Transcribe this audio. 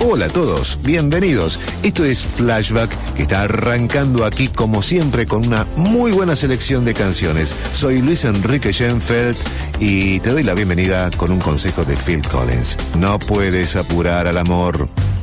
Hola a todos, bienvenidos. Esto es Flashback, que está arrancando aquí como siempre con una muy buena selección de canciones. Soy Luis Enrique Schenfeld y te doy la bienvenida con un consejo de Phil Collins. No puedes apurar al amor.